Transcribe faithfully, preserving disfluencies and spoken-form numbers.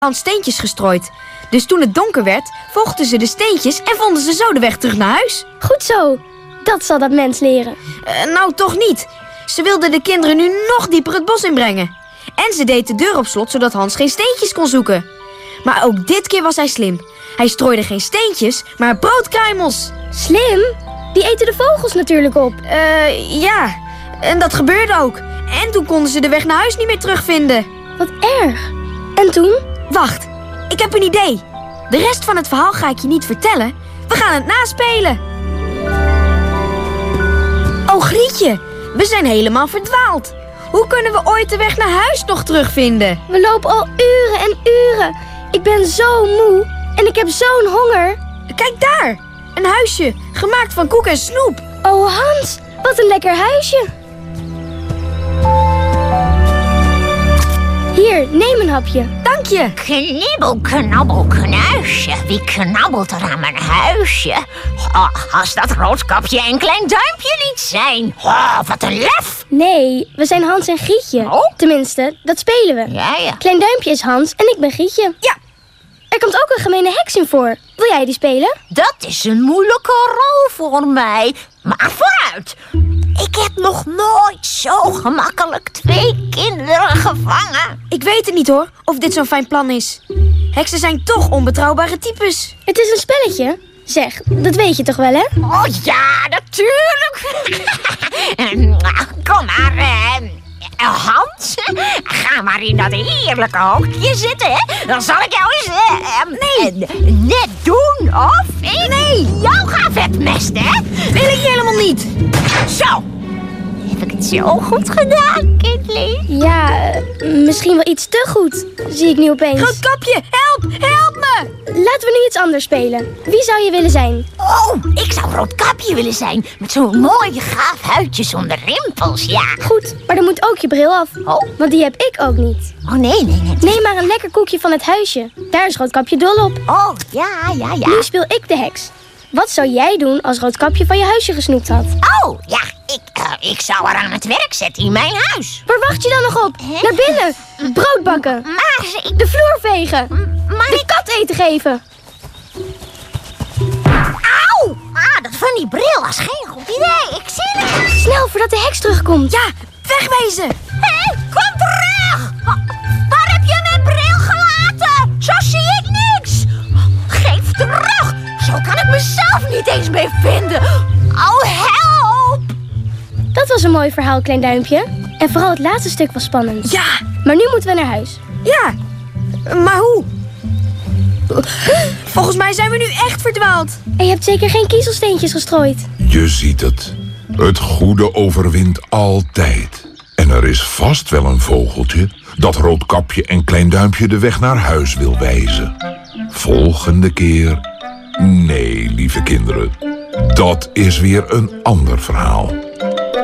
Hans steentjes gestrooid. Dus toen het donker werd, volgden ze de steentjes en vonden ze zo de weg terug naar huis. Goed zo. Dat zal dat mens leren. Uh, nou, toch niet. Ze wilden de kinderen nu nog dieper het bos inbrengen. En ze deed de deur op slot, zodat Hans geen steentjes kon zoeken. Maar ook dit keer was hij slim. Hij strooide geen steentjes, maar broodkruimels. Slim? Die eten de vogels natuurlijk op. Uh, ja, en dat gebeurde ook. En toen konden ze de weg naar huis niet meer terugvinden. Wat erg. En toen? Wacht, ik heb een idee. De rest van het verhaal ga ik je niet vertellen. We gaan het naspelen. Oh, Grietje, we zijn helemaal verdwaald. Hoe kunnen we ooit de weg naar huis nog terugvinden? We lopen al uren en uren. Ik ben zo moe en ik heb zo'n honger. Kijk daar, een huisje, gemaakt van koek en snoep. Oh Hans, wat een lekker huisje. Hier, neem een hapje. Dank je. Knibbel, knabbel, knuisje. Wie knabbelt er aan mijn huisje? Oh, als dat Roodkapje en Klein Duimpje niet zijn. Oh, wat een lef. Nee, we zijn Hans en Grietje. Oh? Tenminste, dat spelen we. Ja, ja. Klein Duimpje is Hans en ik ben Grietje. Ja. Er komt ook een gemene heks in voor. Wil jij die spelen? Dat is een moeilijke rol voor mij. Maar vooruit. Ik heb nog nooit zo gemakkelijk twee kinderen gevangen. Ik weet het niet hoor, of dit zo'n fijn plan is. Heksen zijn toch onbetrouwbare types. Het is een spelletje. Zeg, dat weet je toch wel, hè? Oh ja, natuurlijk. Kom maar, eh, Hans. Ga maar in dat heerlijke hoekje zitten, hè. Dan zal ik jou eens eh, nee. eh, net doen of ik nee. jou ga vetmesten, hè. Wil ik helemaal niet. Zo. Heb ik het zo goed gedaan, kindlief? Ja, uh, misschien wel iets te goed, zie ik nu opeens. Roodkapje, help, help me! Laten we nu iets anders spelen. Wie zou je willen zijn? Oh, ik zou Roodkapje willen zijn. Met zo'n mooi gaaf huidje zonder rimpels, ja. Goed, maar dan moet ook je bril af. Oh. Want die heb ik ook niet. Oh, nee, nee, nee. Neem maar een lekker koekje van het huisje. Daar is Roodkapje dol op. Oh, ja, ja, ja. Nu speel ik de heks. Wat zou jij doen als Roodkapje van je huisje gesnoept had? Oh, ja, ik, uh, ik zou haar aan het werk zetten in mijn huis. Waar wacht je dan nog op? Hè? Naar binnen. Brood bakken. Maar ik... De vloer vegen. Maar De ik... kat eten geven. Auw! Ah, dat van die bril was geen goed idee. Ik zie het. Snel, voordat de heks terugkomt. Ja, wegwezen! Hé, hey, kom terug! Waar heb je mijn bril gelaten? Zo zie ik niks. Geef terug. Zo kan ik mezelf niet eens meer vinden. Oh, help! Dat was een mooi verhaal, Klein Duimpje. En vooral het laatste stuk was spannend. Ja, Maar nu moeten we naar huis. ja. Maar hoe? Volgens mij zijn we nu echt verdwaald. En je hebt zeker geen kiezelsteentjes gestrooid. Je ziet het. Het goede overwint altijd. En er is vast wel een vogeltje dat Roodkapje en Klein Duimpje de weg naar huis wil wijzen. Volgende keer... Nee, lieve kinderen. Dat is weer een ander verhaal.